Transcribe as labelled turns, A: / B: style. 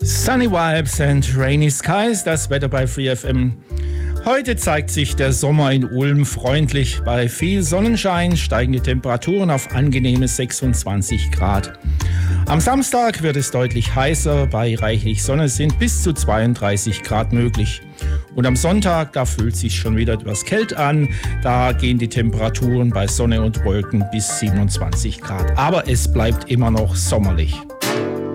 A: Sunny Vibes and Rainy Skies, das Wetter bei FreeFM. Heute zeigt sich der Sommer in Ulm freundlich. Bei viel Sonnenschein steigen die Temperaturen auf angenehme 26 Grad. Am Samstag wird es deutlich heißer. Bei reichlich Sonne sind bis zu 32 Grad möglich. Und am Sonntag, da fühlt es sich schon wieder etwas kälter an. Da gehen die Temperaturen bei Sonne und Wolken bis 27 Grad. Aber es bleibt immer noch sommerlich.